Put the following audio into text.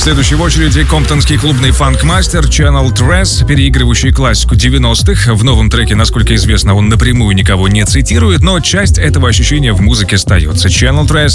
Следующий в очереди комптонский клубный фанк-мастер Channel Tres, переигрывающий классику 90-х. В новом треке, насколько известно, он напрямую никого не цитирует, но часть этого ощущения в музыке остается. Channel Tres